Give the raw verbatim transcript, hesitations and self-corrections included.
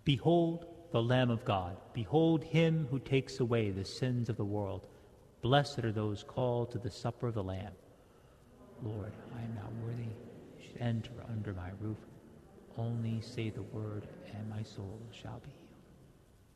Behold the Lamb of God. Behold him who takes away the sins of the world. Blessed are those called to the supper of the Lamb. Lord, I am not worthy you should enter under my roof. Only say the word, and my soul shall be